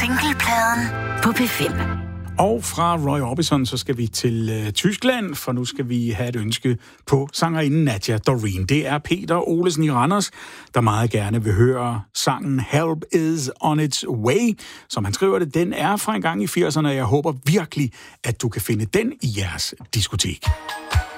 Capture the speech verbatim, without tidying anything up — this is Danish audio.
Junglepladen på P fem. Og fra Roy Orbison, så skal vi til øh, Tyskland, for nu skal vi have et ønske på sangerinden Nadia Doreen. Det er Peter Olesen i Randers, der meget gerne vil høre sangen Help is on its way. Som han skriver det, den er fra en gang i firserne, og jeg håber virkelig, at du kan finde den i jeres diskotek.